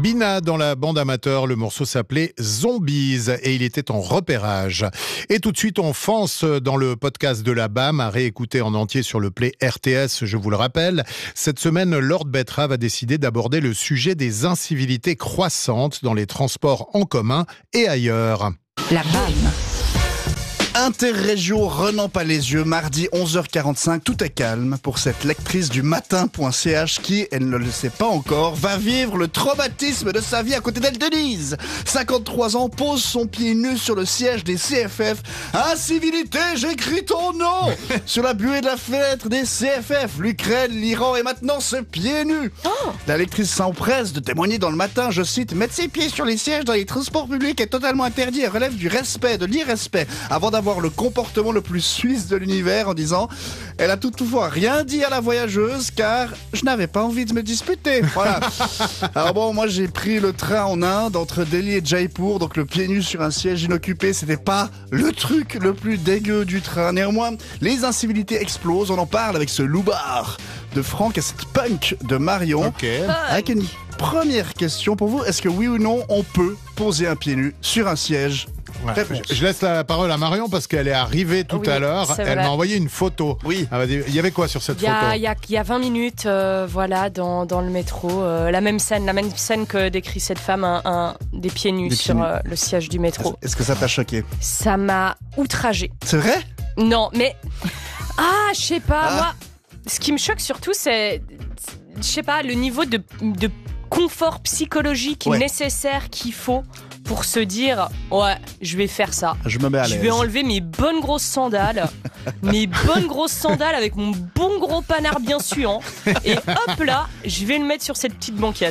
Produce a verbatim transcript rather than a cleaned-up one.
Bina dans la bande amateur, le morceau s'appelait Zombies et il était en repérage. Et tout de suite, on fonce dans le podcast de la B A M à réécouter en entier sur le Play R T S, je vous le rappelle. Cette semaine, Lord Betrave a décidé d'aborder le sujet des incivilités croissantes dans les transports en commun et ailleurs. La B A M. Interrégio Renan-Palaisieux, mardi onze heures quarante-cinq, tout est calme pour cette lectrice du matin point c h qui, elle ne le sait pas encore, va vivre le traumatisme de sa vie à côté d'elle. Denise, cinquante-trois ans, pose son pied nu sur le siège des C F F. Incivilité, j'écris ton nom sur la buée de la fenêtre des C F F, l'Ukraine, l'Iran et maintenant ce pied nu. Oh. La lectrice s'empresse de témoigner dans le matin, je cite, mettre ses pieds sur les sièges dans les transports publics est totalement interdit et relève du respect, de l'irrespect, avant d'avoir le comportement le plus suisse de l'univers en disant « Elle a toutefois rien dit à la voyageuse car je n'avais pas envie de me disputer. » Voilà. Alors bon, moi j'ai pris le train en Inde entre Delhi et Jaipur, donc le pied nu sur un siège inoccupé, c'était pas le truc le plus dégueu du train. Néanmoins, les incivilités explosent, on en parle avec ce loupard de Franck et cette punk de Marion. Okay. Avec une première question pour vous, est-ce que oui ou non on peut poser un pied nu sur un siège? Ouais. Je, je laisse la parole à Marion parce qu'elle est arrivée tout oui, à l'heure. Elle m'a envoyé une photo. Oui. Il y avait quoi sur cette il y a, photo? Il y a, il y a vingt minutes, euh, voilà, dans, dans le métro, euh, la même scène, la même scène que décrit cette femme, un, un, des pieds nus des sur pieds nus. Euh, le siège du métro. Est-ce que ça t'a choqué? Ça m'a outragée. C'est vrai? Non, mais ah, je sais pas. Ah. Moi, ce qui me choque surtout, c'est, je sais pas, le niveau de, de confort psychologique ouais. nécessaire qu'il faut pour se dire ouais, je vais faire ça. Je me mets à l'aise. Je vais enlever mes bonnes grosses sandales, mes bonnes grosses sandales avec mon bon gros panard bien suant, et hop là, je vais le mettre sur cette petite banquette.